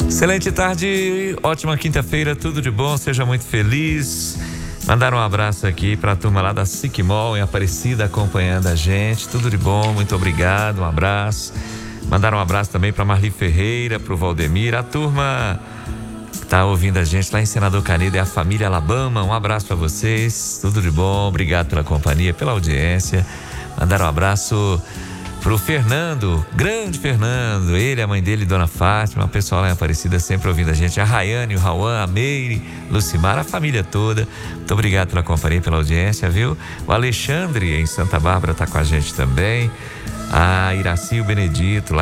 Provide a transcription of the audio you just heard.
Excelente tarde, ótima quinta-feira, tudo de bom, seja muito feliz. Mandar um abraço aqui para a turma lá da Siquimol em Aparecida acompanhando a gente, tudo de bom, muito obrigado, um abraço. Mandar um abraço também para Marli Ferreira, para o Valdemir, a turma que está ouvindo a gente lá em Senador Canedo é a família Alabama, um abraço para vocês, tudo de bom, obrigado pela companhia, pela audiência. Mandar um abraço pro Fernando, grande Fernando, ele, a mãe dele, Dona Fátima, o pessoal lá em Aparecida sempre ouvindo a gente, a Rayane, o Rauan, a Meire, Lucimar, a família toda. Muito obrigado pela companhia, pela audiência, viu? O Alexandre em Santa Bárbara tá com a gente também, a Iraci, o Benedito lá